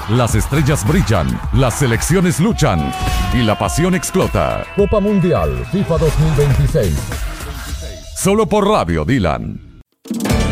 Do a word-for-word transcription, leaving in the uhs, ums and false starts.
Las estrellas brillan, las selecciones luchan y la pasión explota. Copa Mundial FIFA dos mil veintiséis. Solo por Radio Dylan.